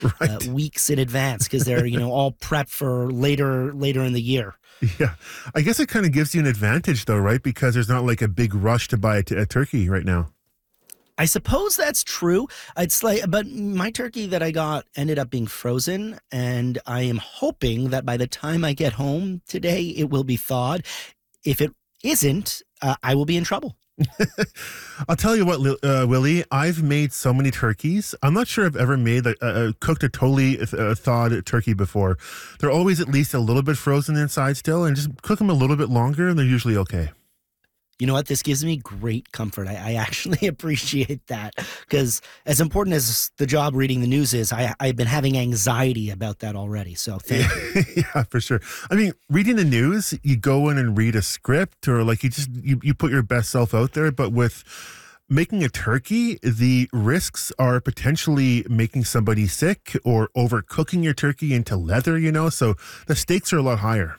Right. weeks in advance because they're all prepped for later in the year. Yeah. I guess it kind of gives you an advantage though, right? Because there's not like a big rush to buy a turkey right now. I suppose that's true. It's like, but my turkey that I got ended up being frozen, and I am hoping that by the time I get home today, it will be thawed. If it isn't, I will be in trouble. I'll tell you what, Willie, I've made so many turkeys. I'm not sure I've ever made cooked a totally thawed turkey before. They're always at least a little bit frozen inside still, and just cook them a little bit longer and they're usually okay. You know what? This gives me great comfort. I actually appreciate that because as important as the job reading the news is, I've been having anxiety about that already. So thank you. Yeah, for sure. I mean, reading the news, you go in and read a script or like you put your best self out there. But with making a turkey, the risks are potentially making somebody sick or overcooking your turkey into leather, So the stakes are a lot higher.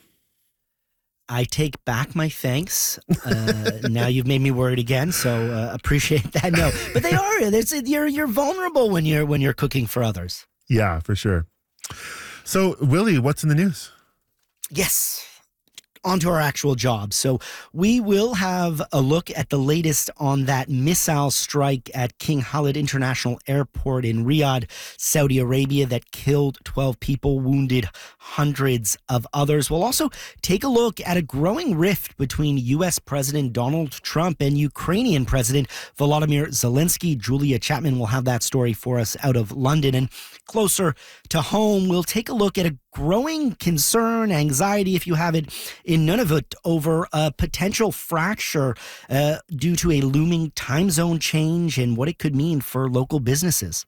I take back my thanks. Now you've made me worried again, so appreciate that. No, but they are. You're vulnerable when you're cooking for others. Yeah, for sure. So, Willie, what's in the news? Yes. On to our actual job. So we will have a look at the latest on that missile strike at King Khalid International Airport in Riyadh, Saudi Arabia, that killed 12 people, wounded hundreds of others. We'll also take a look at a growing rift between U.S. President Donald Trump and Ukrainian President Volodymyr Zelensky. Julia Chapman will have that story for us out of London. And closer to home, we'll take a look at a growing concern, anxiety, if you have it, in Nunavut over a potential fracture due to a looming time zone change and what it could mean for local businesses.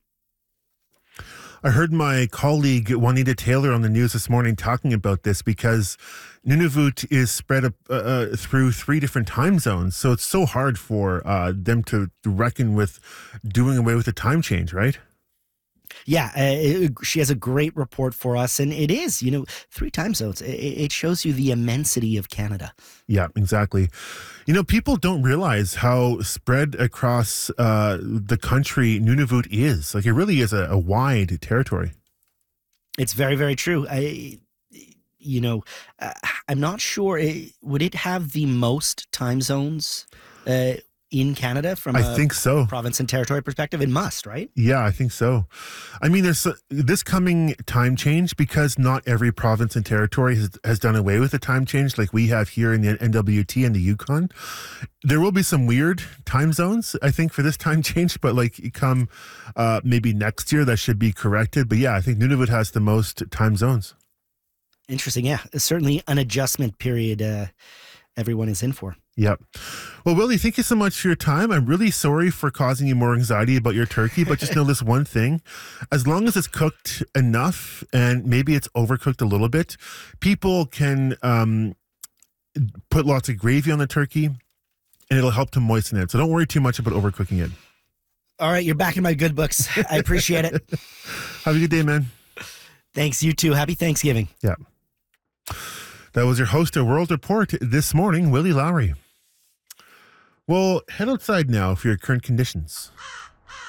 I heard my colleague Juanita Taylor on the news this morning talking about this because Nunavut is spread through 3 different time zones. So it's so hard for them to reckon with doing away with the time change, right? Yeah, she has a great report for us. And it is, 3 time zones. It shows you the immensity of Canada. Yeah, exactly. People don't realize how spread across the country Nunavut is. Like, it really is a wide territory. It's very, very true. I'm not sure. Would it have the most time zones in Canada from I think so. Province and territory perspective? It must, right? Yeah, I think so. I mean, there's this coming time change because not every province and territory has done away with the time change like we have here in the NWT and the Yukon. There will be some weird time zones, I think, for this time change, but come maybe next year, that should be corrected. But yeah, I think Nunavut has the most time zones. Interesting. Yeah, it's certainly an adjustment period everyone is in for. Yep. Well, Willie, thank you so much for your time. I'm really sorry for causing you more anxiety about your turkey, but just know this one thing. As long as it's cooked enough and maybe it's overcooked a little bit, people can put lots of gravy on the turkey and it'll help to moisten it. So don't worry too much about overcooking it. All right. You're back in my good books. I appreciate it. Have a good day, man. Thanks. You too. Happy Thanksgiving. Yeah. That was your host of World Report this morning, Willie Lowry. Well, head outside now for your current conditions.